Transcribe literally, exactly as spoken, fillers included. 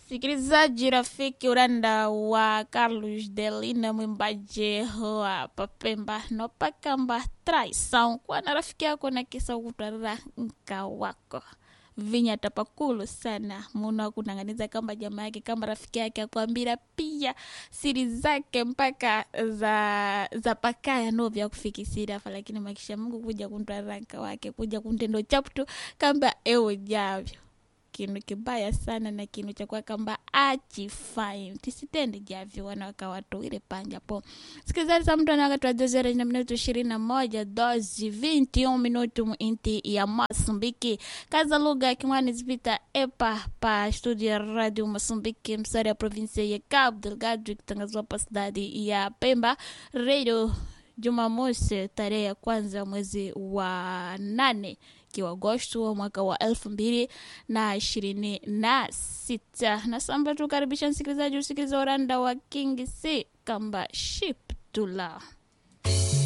Sikilizaji rafiki uranda wa Carlos Delina mwimbaji wa Papemba no pakamba traição kwa na rafiki yako na kisa kutara nka wako vinya tapakulu sana muna kunanganiza kamba jamaa yake kama rafiki yake akwambira pia siri zake mpaka za za pakaya no vya kufikisira fa lakini makisha Mungu kuja kuntara nka wake kuja kuntendo chaptu kamba ewe javyo kinu kibaya sana na kinu cha kwa kamba achifai tisitende javyo wanawaka watu ile panja po sikizari sa mtu anawaka tuadozera na minutu ishirini na moja dozi vinte e um minutu muinti ya Masumbiki kaza lugha kimwani zipita epa pa studio ya radio Masumbiki msari ya provinsia ya Cabo Delgado kitangazwa pa sidadi ya Pemba radio Jumamosi tarehe ya kwanza mwezi wa nane kiwa Agosto wa mwaka wa elfu mbili na ishirini na sita na samba tukaribisha msikilizaji usikiliza uranda wa King C kamba ship tula